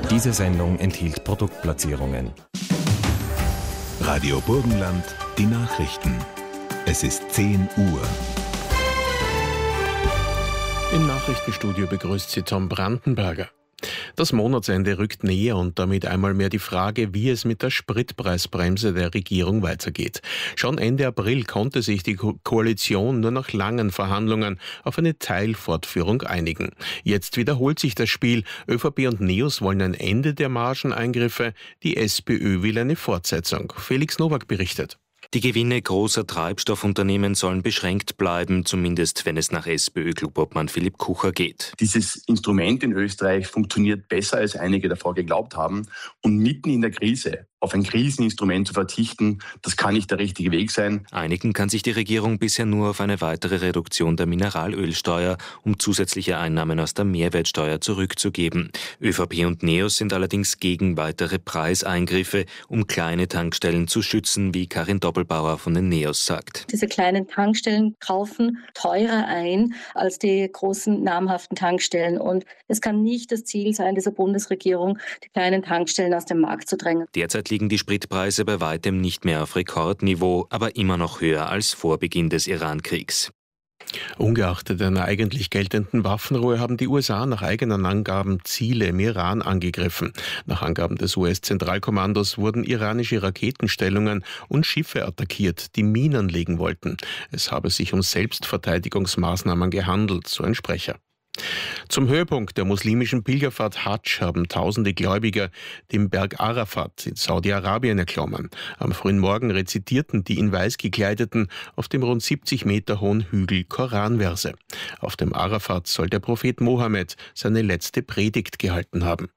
Diese Sendung enthielt Produktplatzierungen. Radio Burgenland, die Nachrichten. Es ist 10 Uhr. Im Nachrichtenstudio begrüßt Sie Tom Brandenberger. Das Monatsende rückt näher und damit einmal mehr die Frage, wie es mit der Spritpreisbremse der Regierung weitergeht. Schon Ende April konnte sich die Koalition nur nach langen Verhandlungen auf eine Teilfortführung einigen. Jetzt wiederholt sich das Spiel. ÖVP und NEOS wollen ein Ende der Margeneingriffe, die SPÖ will eine Fortsetzung. Felix Nowak berichtet. Die Gewinne großer Treibstoffunternehmen sollen beschränkt bleiben, zumindest wenn es nach SPÖ-Klubobmann Philipp Kucher geht. Dieses Instrument in Österreich funktioniert besser, als einige davor geglaubt haben. Und mitten in der Krise auf ein Kriseninstrument zu verzichten, das kann nicht der richtige Weg sein. Einigen kann sich die Regierung bisher nur auf eine weitere Reduktion der Mineralölsteuer, um zusätzliche Einnahmen aus der Mehrwertsteuer zurückzugeben. ÖVP und NEOS sind allerdings gegen weitere Preiseingriffe, um kleine Tankstellen zu schützen, wie Karin Doppelbauer von den NEOS sagt. Diese kleinen Tankstellen kaufen teurer ein als die großen namhaften Tankstellen. Und es kann nicht das Ziel sein, dieser Bundesregierung, die kleinen Tankstellen aus dem Markt zu drängen. Derzeit liegen die Spritpreise bei weitem nicht mehr auf Rekordniveau, aber immer noch höher als vor Beginn des Iran-Kriegs. Ungeachtet einer eigentlich geltenden Waffenruhe haben die USA nach eigenen Angaben Ziele im Iran angegriffen. Nach Angaben des US-Zentralkommandos wurden iranische Raketenstellungen und Schiffe attackiert, die Minen legen wollten. Es habe sich um Selbstverteidigungsmaßnahmen gehandelt, so ein Sprecher. Zum Höhepunkt der muslimischen Pilgerfahrt Hadsch haben tausende Gläubiger den Berg Arafat in Saudi-Arabien erklommen. Am frühen Morgen rezitierten die in Weiß gekleideten auf dem rund 70 Meter hohen Hügel Koranverse. Auf dem Arafat soll der Prophet Mohammed seine letzte Predigt gehalten haben.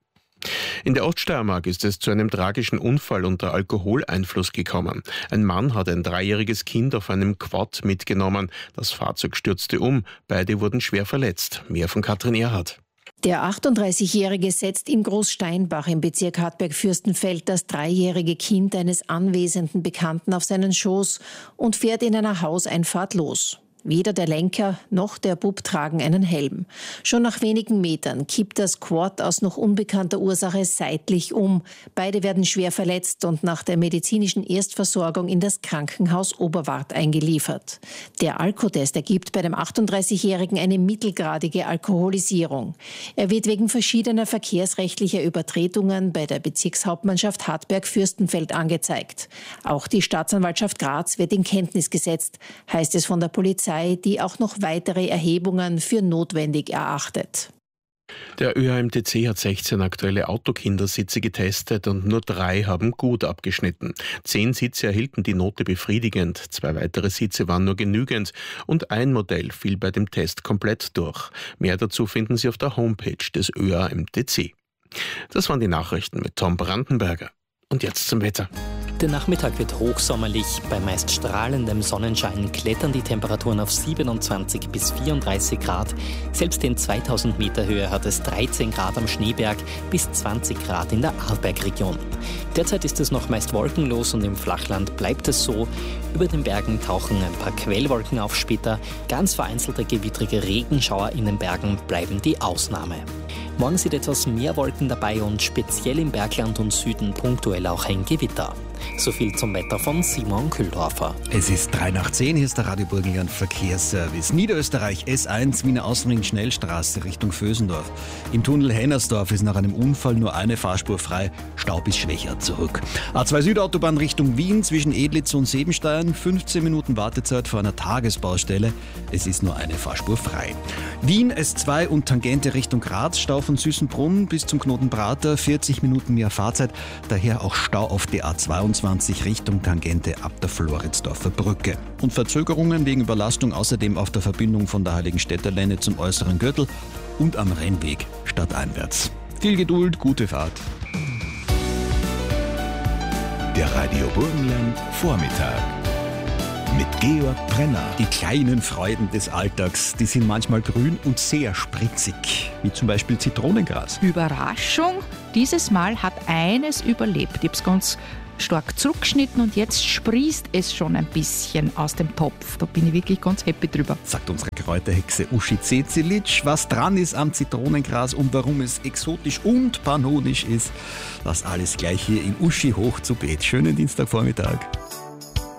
In der Oststeiermark ist es zu einem tragischen Unfall unter Alkoholeinfluss gekommen. Ein Mann hat ein 3-jähriges Kind auf einem Quad mitgenommen. Das Fahrzeug stürzte um. Beide wurden schwer verletzt. Mehr von Katrin Erhardt. Der 38-Jährige setzt in Großsteinbach im Bezirk Hartberg-Fürstenfeld das 3-jährige Kind eines anwesenden Bekannten auf seinen Schoß und fährt in einer Hauseinfahrt los. Weder der Lenker noch der Bub tragen einen Helm. Schon nach wenigen Metern kippt das Quad aus noch unbekannter Ursache seitlich um. Beide werden schwer verletzt und nach der medizinischen Erstversorgung in das Krankenhaus Oberwart eingeliefert. Der Alkotest ergibt bei dem 38-Jährigen eine mittelgradige Alkoholisierung. Er wird wegen verschiedener verkehrsrechtlicher Übertretungen bei der Bezirkshauptmannschaft Hartberg-Fürstenfeld angezeigt. Auch die Staatsanwaltschaft Graz wird in Kenntnis gesetzt, heißt es von der Polizei, die auch noch weitere Erhebungen für notwendig erachtet. Der ÖAMTC hat 16 aktuelle Autokindersitze getestet und nur 3 haben gut abgeschnitten. 10 Sitze erhielten die Note befriedigend, 2 weitere Sitze waren nur genügend und ein Modell fiel bei dem Test komplett durch. Mehr dazu finden Sie auf der Homepage des ÖAMTC. Das waren die Nachrichten mit Tom Brandenberger. Und jetzt zum Wetter. Der Nachmittag wird hochsommerlich. Bei meist strahlendem Sonnenschein klettern die Temperaturen auf 27 bis 34 Grad. Selbst in 2000 Meter Höhe hat es 13 Grad am Schneeberg bis 20 Grad in der Arlbergregion. Derzeit ist es noch meist wolkenlos und im Flachland bleibt es so. Über den Bergen tauchen ein paar Quellwolken auf später. Ganz vereinzelte gewittrige Regenschauer in den Bergen bleiben die Ausnahme. Morgen sind etwas mehr Wolken dabei und speziell im Bergland und Süden punktuell auch ein Gewitter. So viel zum Wetter von Simon Kühldorfer. Es ist 9:03, hier ist der Radio Burgenland Verkehrsservice. Niederösterreich S1 Wiener Außenring Schnellstraße Richtung Vösendorf. Im Tunnel Hennersdorf ist nach einem Unfall nur eine Fahrspur frei. Stau bis Schwächer zurück. A2 Südautobahn Richtung Wien zwischen Edlitz und Sebenstein. 15 Minuten Wartezeit vor einer Tagesbaustelle. Es ist nur eine Fahrspur frei. Wien S2 und Tangente Richtung Graz. Stau von Süßenbrunn bis zum Knoten Prater. 40 Minuten mehr Fahrzeit. Daher auch Stau auf der A22 Richtung Tangente ab der Floridsdorfer Brücke. Und Verzögerungen wegen Überlastung außerdem auf der Verbindung von der Heiligenstädter Lenne zum äußeren Gürtel und am Rennweg stadteinwärts. Viel Geduld, gute Fahrt. Der Radio Burgenland Vormittag mit Georg Brenner. Die kleinen Freuden des Alltags, die sind manchmal grün und sehr spritzig, wie zum Beispiel Zitronengras. Überraschung, dieses Mal hat eines überlebt. Ich habe es ganz stark zurückgeschnitten und jetzt sprießt es schon ein bisschen aus dem Topf. Da bin ich wirklich ganz happy drüber. Sagt unsere Kräuterhexe Uschi Cecilic, was dran ist am Zitronengras und warum es exotisch und panonisch ist. Das alles gleich hier in Uschi hoch zu Beet. Schönen Dienstagvormittag.